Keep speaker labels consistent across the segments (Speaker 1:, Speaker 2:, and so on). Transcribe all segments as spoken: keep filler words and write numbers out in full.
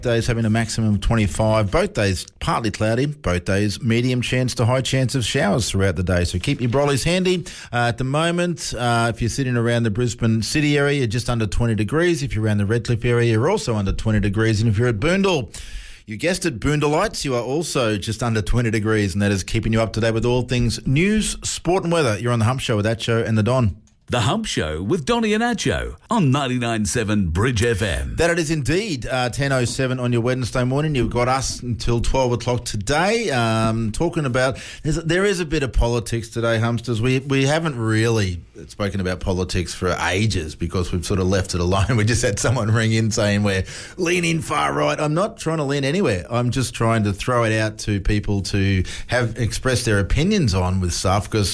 Speaker 1: Days having a maximum of twenty-five. Both days partly cloudy. Both days medium chance to high chance of showers throughout the day. So keep your brollies handy. Uh, at the moment, uh, if you're sitting around the Brisbane city area, you're just under twenty degrees. If you're around the Redcliffe area, you're also under twenty degrees. And if you're at Boondall, you guessed it, Boondallites, you are also just under twenty degrees. And that is keeping you up to date with all things news, sport and weather. You're on The Hump Show with Acho and the Don.
Speaker 2: The Hump Show with Donny and Acho on ninety-nine point seven Bridge F M.
Speaker 1: That it is indeed uh, ten oh seven on your Wednesday morning. You've got us until twelve o'clock today. Um, talking about, there's, there is a bit of politics today, Humpsters. We we haven't really spoken about politics for ages because we've sort of left it alone. We just had someone ring in saying we're leaning far right. I'm not trying to lean anywhere. I'm just trying to throw it out to people to have express their opinions on with stuff, because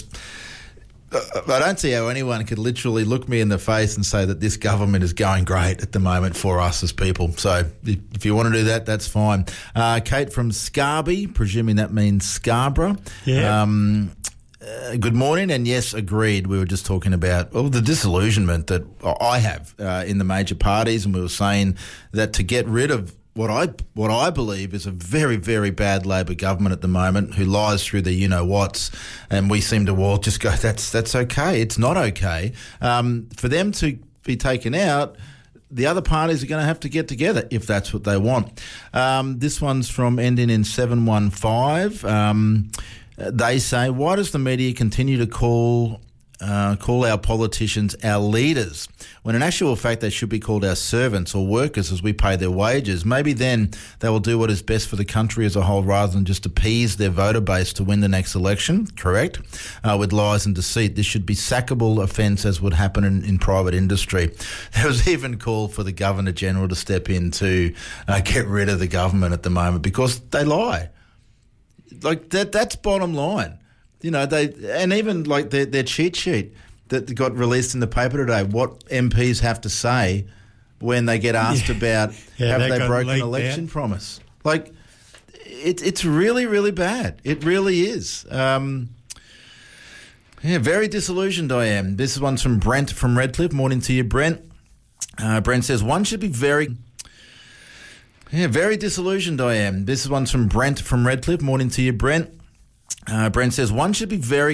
Speaker 1: I don't see how anyone could literally look me in the face and say that this government is going great at the moment for us as people. So if you want to do that, that's fine. Uh, Kate from Scarby, presuming that means Scarborough.
Speaker 3: Yeah.
Speaker 1: Um, uh, good morning. And yes, agreed. We were just talking about well, the disillusionment that I have uh, in the major parties, and we were saying that to get rid of What I what I believe is a very, very bad Labor government at the moment who lies through the you-know-whats, and we seem to all just go, that's that's okay. It's not okay. Um, for them to be taken out, the other parties are going to have to get together if that's what they want. Um, this one's from ending in seven one five. Um, they say, why does the media continue to call... Uh, call our politicians our leaders, when in actual fact they should be called our servants or workers as we pay their wages? Maybe then they will do what is best for the country as a whole rather than just appease their voter base to win the next election, correct? Uh, with lies and deceit. This should be sackable offence as would happen in, in private industry. There was even call for the Governor-General to step in to uh, get rid of the government at the moment because they lie. Like that. That's bottom line. You know, they and even like their, their cheat sheet that got released in the paper today, what M Ps have to say when they get asked yeah. about
Speaker 3: yeah,
Speaker 1: have they broken an
Speaker 3: leaked
Speaker 1: election
Speaker 3: out.
Speaker 1: promise. Like, it, it's really, really bad. It really is. Um, yeah, very disillusioned I am. This one's from Brent from Redcliffe. Morning to you, Brent. Uh, Brent says, one should be very... Yeah, very disillusioned I am. This one's from Brent from Redcliffe. Morning to you, Brent. Uh, Brent says, one should be very